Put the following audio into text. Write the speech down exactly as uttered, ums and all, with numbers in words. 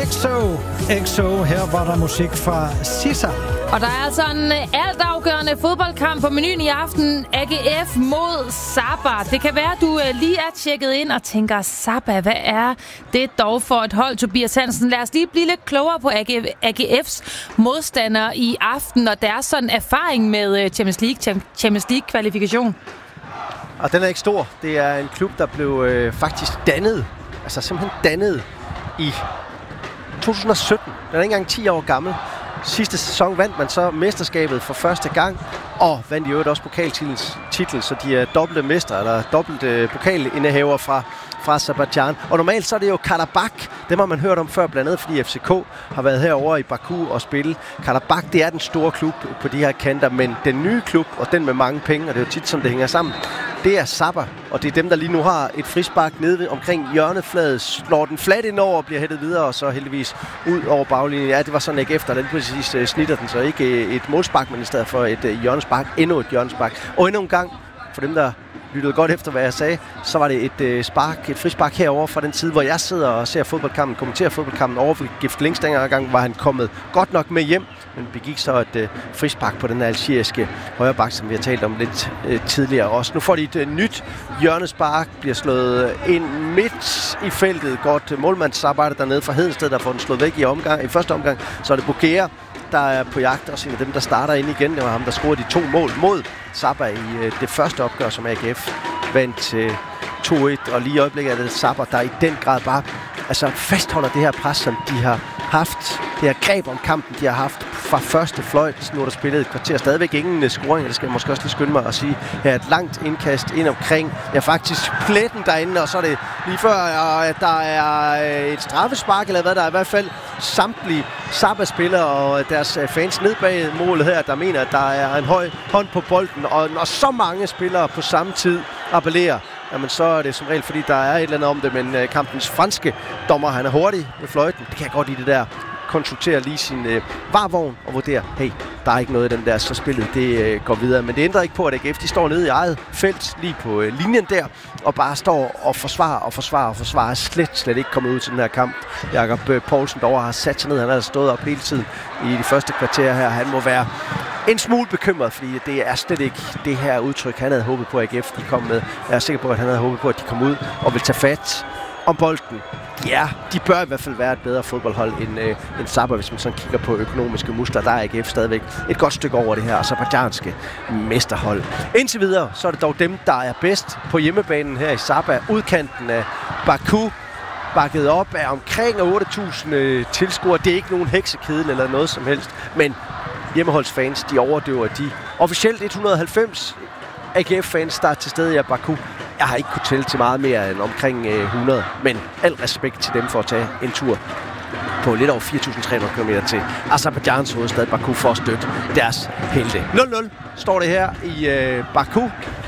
X O. X O, her var der musik fra Sissa. Og der er altså en altafgørende fodboldkamp på menuen i aften. A G F mod Sabah. Det kan være, at du lige er tjekket ind og tænker, Sabah, hvad er det dog for et hold, Tobias Hansen? Lad os lige blive lidt klogere på A G F's modstandere i aften, og deres sådan erfaring med Champions League, Champions League-kvalifikation. Og den er ikke stor. Det er en klub, der blev øh, faktisk dannet, altså simpelthen dannet i to tusind og sytten. Den er ikke engang ti år gammel. Sidste sæson vandt man så mesterskabet for første gang, og vandt i øvrigt også pokaltitel, så de er dobbelte mestre, eller dobbelte pokalindehaver fra, fra Aserbajdsjan. Og normalt så er det jo Karabakh, dem har man hørt om før, blandt andet fordi F C K har været herovre i Baku og spille. Karabakh, det er den store klub på de her kanter, men den nye klub, og den med mange penge, og det er jo tit, som det hænger sammen, det er Sabah, og det er dem, der lige nu har et frispark nede omkring hjørnefladet, slår den flat ind over og bliver hættet videre, og så heldigvis ud over baglinjen. Ja, det var sådan ikke efter, den præcis uh, snitter den, så ikke et målspark, men i stedet for et uh, hjørnespark, endnu et hjørnespark. Og endnu en gang, for dem, der lyttede godt efter, hvad jeg sagde, så var det et øh, spark, et frispark herover fra den tid, hvor jeg sidder og ser fodboldkampen, kommenterer fodboldkampen over for Gift Links. Dengang gang var han kommet godt nok med hjem, men begik så et øh, frispark på den algeriske højreback, som vi har talt om lidt øh, tidligere også. Nu får de et øh, nyt hjørnespark, bliver slået ind midt i feltet. Godt målmandsarbejde dernede fra Hedensted, der får den slået væk i, omgang, i første omgang. Så er det Bogea, der er på jagt, også en af dem, der starter ind igen. Det var ham, der scorede de to mål mod Sabah i øh, det første opgør, som A G F vandt til to et. Og lige i øjeblikket er det Sabah, der i den grad bare altså, fastholder det her pres, som de har haft. Det her greb om kampen, de har haft fra første fløjt. Nu er der spillet et kvarter. Stadigvæk ingen uh, scoring. Det skal jeg måske også lige skynde mig at sige. Her er et langt indkast ind omkring. Ja, faktisk pletten derinde, og så er det lige før, at der er et straffespark, eller hvad der er i hvert fald samtlige Sabah-spillere og deres fans ned bag målet her, der mener, at der er en høj hånd på bolden. Og når så mange spillere på samme tid appellerer, jamen så er det som regel, fordi der er et eller andet om det, men uh, kampens franske dommer, han er hurtig med fløjten. Det kan jeg godt lide det der. Konsultere lige sin øh, varvogn og vurdere, hey, der er ikke noget i den der, så spillet det øh, går videre. Men det ændrer ikke på, at A G F, de står nede i eget felt, lige på øh, linjen der, og bare står og forsvarer og forsvarer og forsvarer. Slet, slet ikke kommet ud til den her kamp. Jakob øh, Poulsen derovre har sat sig ned, han har stået op hele tiden i de første kvarter her. Han må være en smule bekymret, fordi det er slet ikke det her udtryk, han havde håbet på, at A G F de kom med. Jeg er sikker på, at han havde håbet på, at de kom ud og vil tage fat om bolden. Ja, de bør i hvert fald være et bedre fodboldhold end, øh, end Sabah, hvis man sådan kigger på økonomiske muskler. Der er A G F stadigvæk et godt stykke over det her aserbajdsjanske mesterhold. Indtil videre, så er det dog dem, der er bedst på hjemmebanen her i Sabah. Udkanten af Baku, bakket op af omkring otte tusind øh, tilskuere. Det er ikke nogen heksekedel eller noget som helst, men hjemmeholdsfans, de overdøver de officielt et hundrede og halvfems A G F-fans, der er til stede i Baku. Jeg har ikke kunnet tælle til meget mere end omkring øh, hundrede, men al respekt til dem for at tage en tur på lidt over fire tusind tre hundrede kilometer til Aserbajdsjans hovedstad Baku for at støtte deres helte. nul nul står det her i øh, Baku.